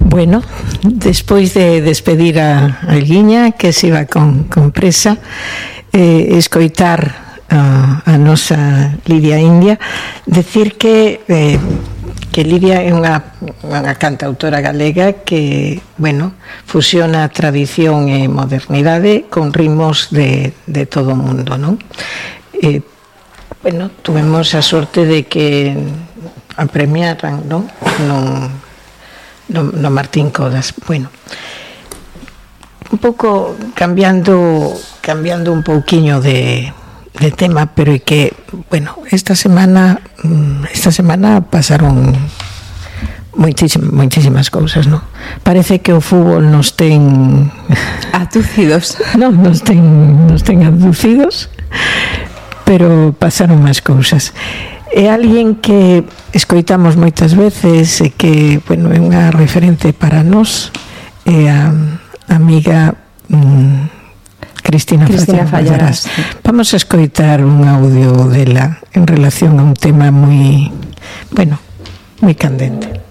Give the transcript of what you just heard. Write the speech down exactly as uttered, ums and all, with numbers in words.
Bueno, despois de despedir a, a Guiña, que se iba con, con presa, eh, escoitar a, a nosa Lidia India, decir que eh, que Lidia é unha, unha cantautora galega que, bueno, fusiona tradición e modernidade con ritmos de, de todo o mundo, non? Eh, bueno, tuvemos a sorte de que a premiaran, non? Non no, no Martín Codas. Bueno, un pouco cambiando cambiando un pouquiño de, de tema, pero é que, bueno, esta semana esta semana pasaron moitísimas, moitísimas cousas, non? Parece que o fútbol nos ten aducidos. Non, nos ten, nos ten aducidos, pero pasaron máis cousas. É alguén que escoitamos moitas veces e que, bueno, é unha referente para nós, é a amiga mmm, Cristina, Cristina Fallarás. Vamos a escoitar un audio dela en relación a un tema moi, bueno, moi candente.